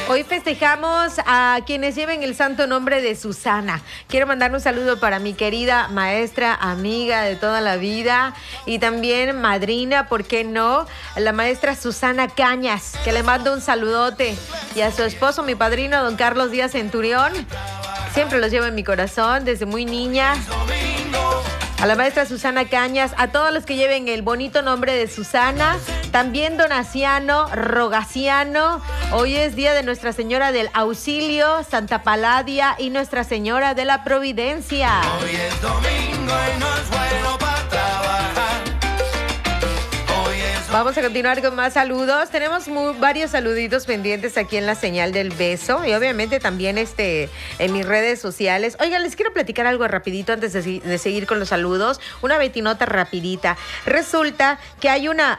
Hoy festejamos a quienes lleven el santo nombre de Susana. Quiero mandar un saludo para mi querida maestra, amiga de toda la vida y también madrina, ¿por qué no? La maestra Susana Cañas, que le mando un saludote. Y a su esposo, mi padrino, don Carlos Díaz Centurión. Siempre los llevo en mi corazón desde muy niña. A la maestra Susana Cañas, a todos los que lleven el bonito nombre de Susana, también Donaciano, Rogaciano. Hoy es día de Nuestra Señora del Auxilio, Santa Paladia y Nuestra Señora de la Providencia. Hoy es domingo y no es bueno para trabajar. Vamos a continuar con más saludos. Tenemos varios saluditos pendientes aquí en la señal del beso y obviamente también en mis redes sociales. Oigan, les quiero platicar algo rapidito antes de seguir con los saludos. Una betinota rapidita. Resulta que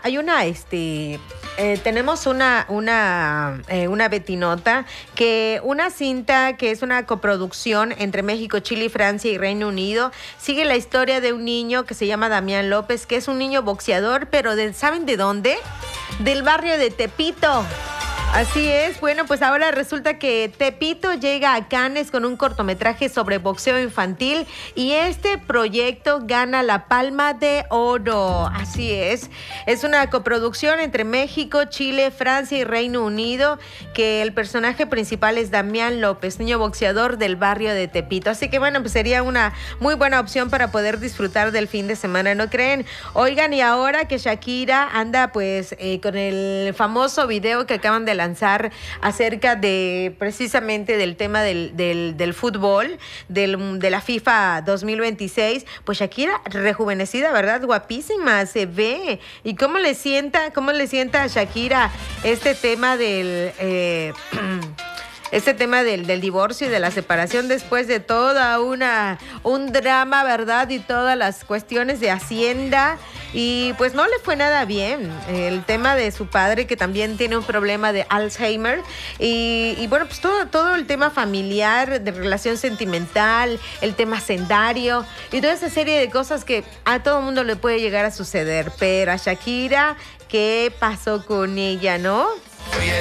tenemos una betinota, que una cinta que es una coproducción entre México, Chile, Francia y Reino Unido. Sigue la historia de un niño que se llama Damián López, que es un niño boxeador, pero ¿saben de dónde? Del barrio de Tepito. Así es, bueno, pues ahora resulta que Tepito llega a Cannes con un cortometraje sobre boxeo infantil y este proyecto gana la Palma de Oro. Así es una coproducción entre México, Chile, Francia y Reino Unido, que el personaje principal es Damián López, niño boxeador del barrio de Tepito. Así que bueno, pues sería una muy buena opción para poder disfrutar del fin de semana, ¿no creen? Oigan, y ahora que Shakira anda pues con el famoso video que acaban de lanzar acerca de precisamente del tema del fútbol, de la FIFA 2026, pues Shakira rejuvenecida, ¿verdad? Guapísima, se ve. ¿Y cómo le sienta a Shakira este tema del divorcio y de la separación después de toda un drama, ¿verdad? Y todas las cuestiones de Hacienda. Y pues no le fue nada bien el tema de su padre, que también tiene un problema de Alzheimer. Y bueno, pues todo el tema familiar, de relación sentimental, el tema sendario y toda esa serie de cosas que a todo mundo le puede llegar a suceder. Pero a Shakira, ¿qué pasó con ella, no?